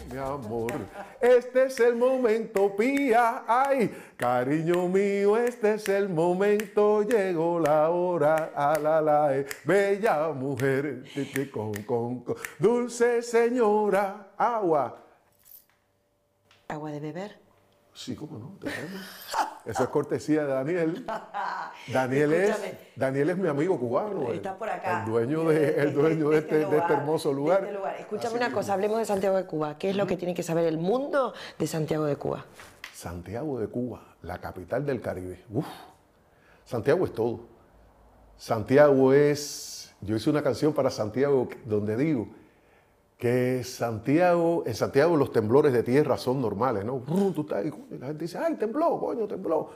mi amor. Este es el momento, pía, ay, cariño mío, este es el momento, llegó la hora, bella mujer, con, dulce señora, agua. ¿Agua de beber? Sí, cómo no, tenemos. Eso es cortesía de Daniel. Daniel es mi amigo cubano. Está por acá. El dueño de este hermoso lugar. Escúchame una cosa, hablemos de Santiago de Cuba. ¿Qué es lo que tiene que saber el mundo de Santiago de Cuba? Santiago de Cuba, la capital del Caribe. Uf, Santiago es todo. Santiago es... Yo hice una canción para Santiago donde digo que en Santiago los temblores de tierra son normales, ¿no? Tú estás ahí, la gente dice, ay, tembló, coño, tembló.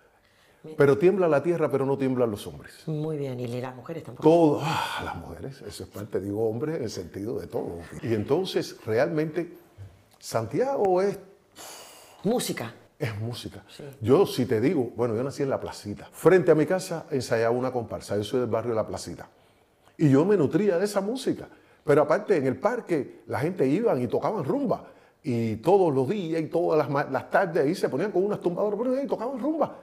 Pero tiembla la tierra, pero no tiemblan los hombres. Muy bien, y las mujeres tampoco. Todo, las mujeres, eso es parte, digo hombres en el sentido de todo. Y entonces, realmente, Santiago es... Música. Es música. Sí. Yo, si te digo, bueno, yo nací en La Placita. Frente a mi casa ensayaba una comparsa, yo soy del barrio de La Placita. Y yo me nutría de esa música. Pero aparte, en el parque, la gente iban y tocaban rumba. Y todos los días y todas las tardes ahí se ponían con unas tumbadoras y tocaban rumba.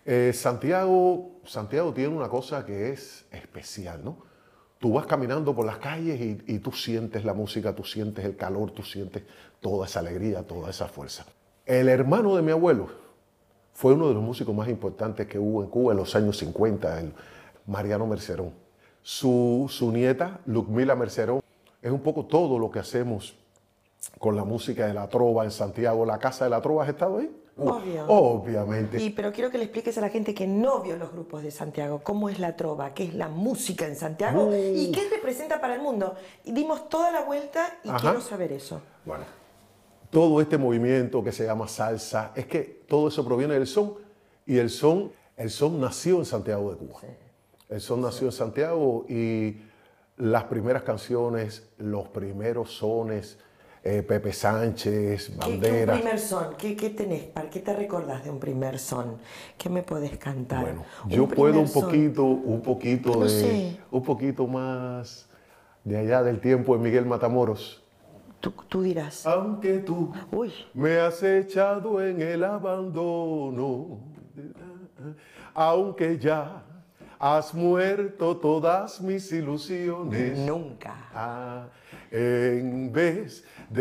Santiago tiene una cosa que es especial, ¿no? Tú vas caminando por las calles y tú sientes la música, tú sientes el calor, tú sientes toda esa alegría, toda esa fuerza. El hermano de mi abuelo fue uno de los músicos más importantes que hubo en Cuba en los años 50, el Mariano Mercerón. Su nieta, Lucmila Mercerón, es un poco todo lo que hacemos con la música de la trova en Santiago. ¿La Casa de la Trova has estado ahí? Obvio. Obviamente. Pero quiero que le expliques a la gente que no vio los grupos de Santiago, cómo es la trova, qué es la música en Santiago y qué representa para el mundo. Y dimos toda la vuelta y quiero saber eso. Bueno, todo este movimiento que se llama salsa, es que todo eso proviene del son, y el son nació en Santiago de Cuba. Sí. El son nació en Santiago y las primeras canciones, los primeros sones, Pepe Sánchez, Bandera. ¿Qué un primer son? ¿Qué tenés? ¿Para qué te recordás de un primer son? ¿Qué me podés cantar? Bueno, yo puedo un poquito más de allá del tiempo de Miguel Matamoros. Tú dirás. Aunque tú me has echado en el abandono, aunque ya has muerto todas mis ilusiones. Nunca. En vez de